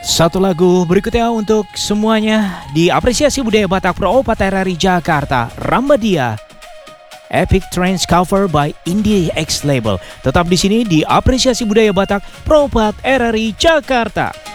Satu lagu berikutnya untuk semuanya di Apresiasi Budaya Batak Pro RRI Jakarta, Ramba Dia. Epic Trance cover by Indie X Label. Tetap di sini di Apresiasi Budaya Batak Pro RRI Jakarta.